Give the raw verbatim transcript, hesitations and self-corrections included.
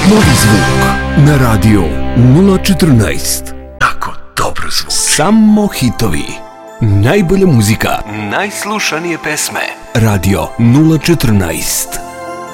Novi zvuk na radio nula četrnaest. Tako dobro zvuči. Samo hitovi. Najbolja muzika. Najslušanije pesme. Radio nula četrnaest.